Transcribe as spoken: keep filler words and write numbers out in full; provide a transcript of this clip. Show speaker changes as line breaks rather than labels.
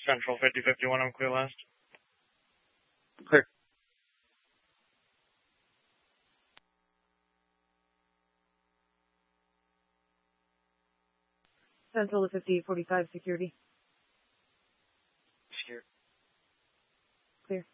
Central fifty fifty-one, I'm clear last.
Clear.
Central to fifty forty-five security.
Secure.
Clear.